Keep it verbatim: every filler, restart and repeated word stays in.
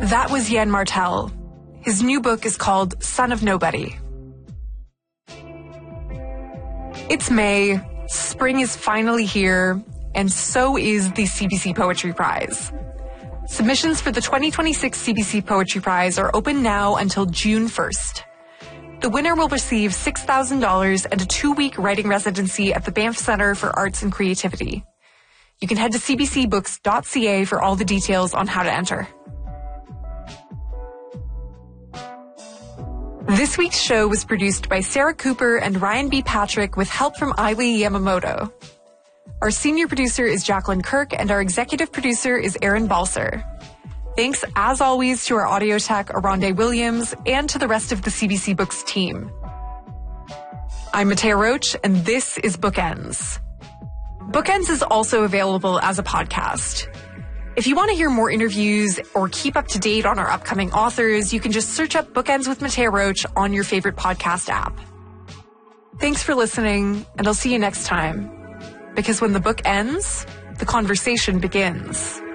That was Yann Martel. His new book is called Son of Nobody. It's May, spring is finally here, and so is the C B C Poetry Prize. Submissions for the twenty twenty-six C B C Poetry Prize are open now until June first. The winner will receive six thousand dollars and a two-week writing residency at the Banff Centre for Arts and Creativity. You can head to c b c books dot c a for all the details on how to enter. This week's show was produced by Sarah Cooper and Ryan B. Patrick with help from Eileen Yamamoto. Our senior producer is Jacqueline Kirk and our executive producer is Aaron Balser. Thanks, as always, to our audio tech, Aronde Williams, and to the rest of the C B C Books team. I'm Matea Roach, and this is Bookends. Bookends is also available as a podcast. If you want to hear more interviews or keep up to date on our upcoming authors, you can just search up Bookends with Matea Roach on your favorite podcast app. Thanks for listening, and I'll see you next time. Because when the book ends, the conversation begins.